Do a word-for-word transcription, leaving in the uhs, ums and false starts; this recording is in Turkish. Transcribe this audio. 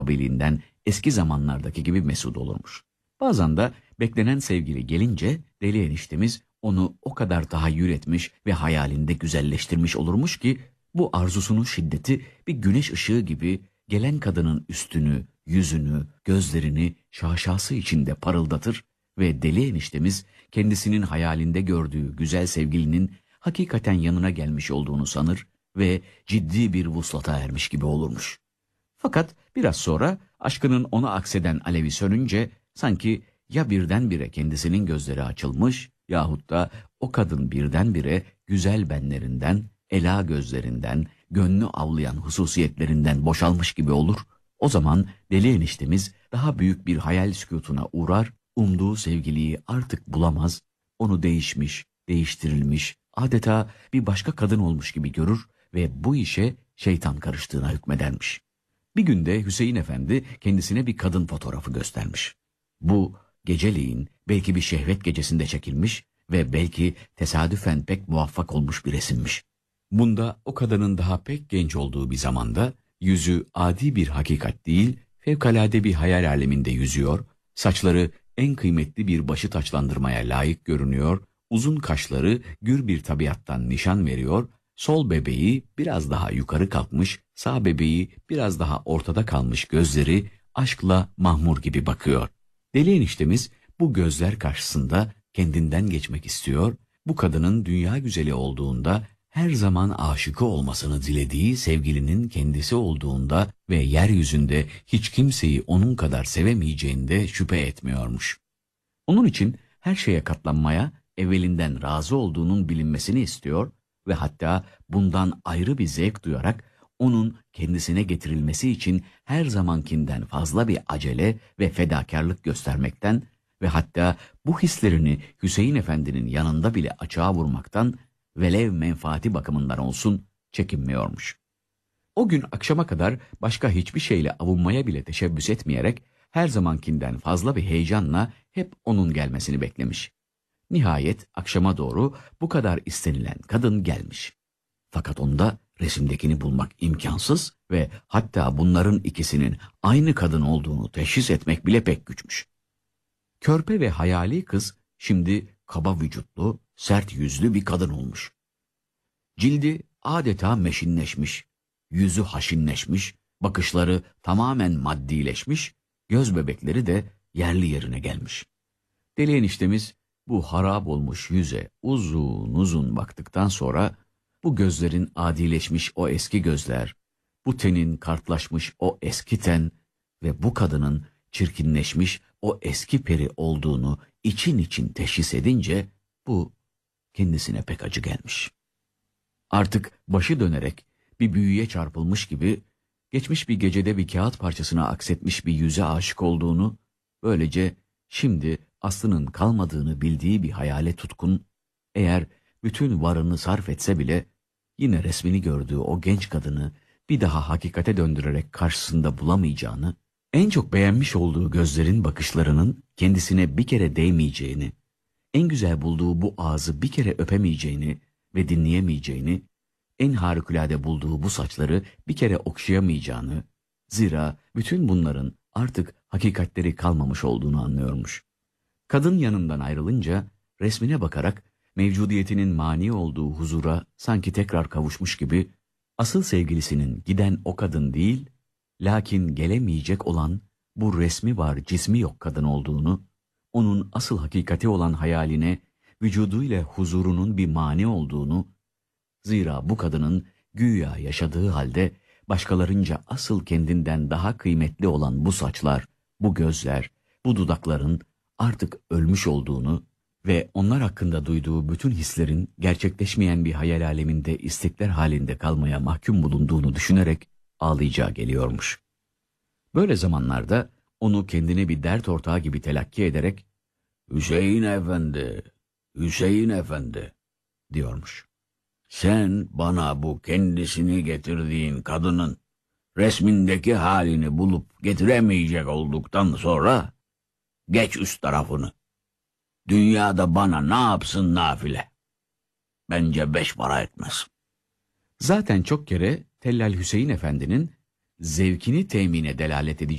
mukabilliğinden eski zamanlardaki gibi mesut olurmuş. Bazen de beklenen sevgili gelince deli eniştemiz onu o kadar tahayyül etmiş ve hayalinde güzelleştirmiş olurmuş ki bu arzusunun şiddeti bir güneş ışığı gibi gelen kadının üstünü, yüzünü, gözlerini şaşası içinde parıldatır ve deli eniştemiz kendisinin hayalinde gördüğü güzel sevgilinin hakikaten yanına gelmiş olduğunu sanır ve ciddi bir vuslata ermiş gibi olurmuş. Fakat biraz sonra aşkının ona akseden alevi sönünce sanki ya birdenbire kendisinin gözleri açılmış yahut da o kadın birdenbire güzel benlerinden, ela gözlerinden, gönlü avlayan hususiyetlerinden boşalmış gibi olur. O zaman deli eniştemiz daha büyük bir hayal sükûtuna uğrar, umduğu sevgiliyi artık bulamaz, onu değişmiş, değiştirilmiş, adeta bir başka kadın olmuş gibi görür ve bu işe şeytan karıştığına hükmedermiş. Bir günde Hüseyin Efendi kendisine bir kadın fotoğrafı göstermiş. Bu geceleyin belki bir şehvet gecesinde çekilmiş ve belki tesadüfen pek muvaffak olmuş bir resimmiş. Bunda o kadının daha pek genç olduğu bir zamanda yüzü adi bir hakikat değil, fevkalade bir hayal aleminde yüzüyor, saçları en kıymetli bir başı taçlandırmaya layık görünüyor, uzun kaşları gür bir tabiattan nişan veriyor, sol bebeği biraz daha yukarı kalkmış, sağ bebeği biraz daha ortada kalmış gözleri aşkla mahmur gibi bakıyor. Deli eniştemiz bu gözler karşısında kendinden geçmek istiyor, bu kadının dünya güzeli olduğunda, her zaman aşıkı olmasını dilediği sevgilinin kendisi olduğunda ve yeryüzünde hiç kimseyi onun kadar sevemeyeceğinde şüphe etmiyormuş. Onun için her şeye katlanmaya evvelinden razı olduğunun bilinmesini istiyor ve hatta bundan ayrı bir zevk duyarak onun kendisine getirilmesi için her zamankinden fazla bir acele ve fedakarlık göstermekten ve hatta bu hislerini Hüseyin Efendi'nin yanında bile açığa vurmaktan velev menfaati bakımından olsun çekinmiyormuş. O gün akşama kadar başka hiçbir şeyle avunmaya bile teşebbüs etmeyerek her zamankinden fazla bir heyecanla hep onun gelmesini beklemiş. Nihayet akşama doğru bu kadar istenilen kadın gelmiş. Fakat onda resimdekini bulmak imkansız ve hatta bunların ikisinin aynı kadın olduğunu teşhis etmek bile pek güçmüş. Körpe ve hayali kız şimdi kaba vücutlu, sert yüzlü bir kadın olmuş. Cildi adeta meşinleşmiş, yüzü haşinleşmiş, bakışları tamamen maddileşmiş, göz bebekleri de yerli yerine gelmiş. Deli eniştemiz bu harap olmuş yüze uzun uzun baktıktan sonra bu gözlerin adileşmiş o eski gözler, bu tenin kartlaşmış o eski ten ve bu kadının çirkinleşmiş o eski peri olduğunu için için teşhis edince bu kendisine pek acı gelmiş. Artık başı dönerek bir büyüye çarpılmış gibi geçmiş bir gecede bir kağıt parçasına aksetmiş bir yüze aşık olduğunu, böylece şimdi aslının kalmadığını bildiği bir hayale tutkun, eğer bütün varını sarf etse bile yine resmini gördüğü o genç kadını bir daha hakikate döndürerek karşısında bulamayacağını, en çok beğenmiş olduğu gözlerin bakışlarının kendisine bir kere değmeyeceğini, en güzel bulduğu bu ağzı bir kere öpemeyeceğini ve dinleyemeyeceğini, en harikulade bulduğu bu saçları bir kere okşayamayacağını, zira bütün bunların artık hakikatleri kalmamış olduğunu anlıyormuş. Kadın yanından ayrılınca resmine bakarak mevcudiyetinin mani olduğu huzura sanki tekrar kavuşmuş gibi, asıl sevgilisinin giden o kadın değil, lakin gelemeyecek olan bu resmi var cismi yok kadın olduğunu, onun asıl hakikati olan hayaline vücuduyla huzurunun bir mani olduğunu, zira bu kadının güya yaşadığı halde başkalarınca asıl kendinden daha kıymetli olan bu saçlar, bu gözler, bu dudakların artık ölmüş olduğunu ve onlar hakkında duyduğu bütün hislerin gerçekleşmeyen bir hayal aleminde istekler halinde kalmaya mahkum bulunduğunu düşünerek ağlayacağı geliyormuş. Böyle zamanlarda onu kendine bir dert ortağı gibi telakki ederek "Hüseyin Efendi, Hüseyin Efendi" diyormuş. "Sen bana bu kendisini getirdiğin kadının resmindeki halini bulup getiremeyecek olduktan sonra geç üst tarafını. Dünyada bana ne yapsın nafile? Bence beş para etmez." Zaten çok kere Tellal Hüseyin Efendi'nin zevkini temine delalet edecek